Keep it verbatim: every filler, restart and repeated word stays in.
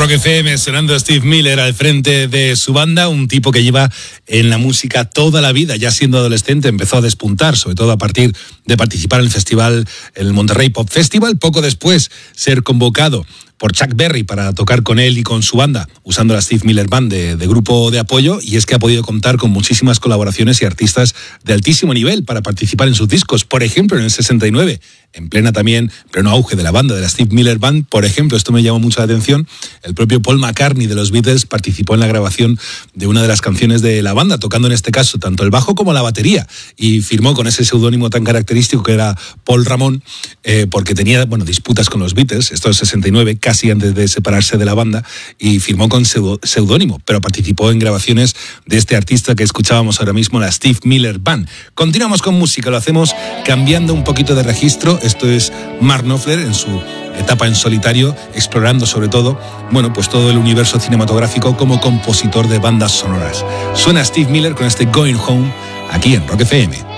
Rock F M, sonando Steve Miller al frente de su banda, un tipo que lleva en la música toda la vida. Ya siendo adolescente empezó a despuntar, sobre todo a partir de participar en el festival, el Monterrey Pop Festival. Poco después ser convocado por Chuck Berry para tocar con él y con su banda, usando la Steve Miller Band de, de grupo de apoyo, y es que ha podido contar con muchísimas colaboraciones y artistas de altísimo nivel para participar en sus discos. Por ejemplo, en el sesenta y nueve, en plena también, pleno auge de la banda de la Steve Miller Band, por ejemplo, esto me llamó mucho la atención, el propio Paul McCartney de los Beatles participó en la grabación de una de las canciones de la banda, tocando en este caso tanto el bajo como la batería, y firmó con ese seudónimo tan característico que era Paul Ramón, eh, porque tenía, bueno, disputas con los Beatles, esto es sesenta y nueve, casi antes de separarse de la banda, y firmó con seudónimo, pero participó en grabaciones de este artista que escuchábamos ahora mismo, la Steve Miller Band. Continuamos con música, lo hacemos cambiando un poquito de registro. Esto es Mark Knopfler en su etapa en solitario, explorando sobre todo, bueno, pues todo el universo cinematográfico como compositor de bandas sonoras. Suena Steve Miller con este Going Home aquí en Rock F M.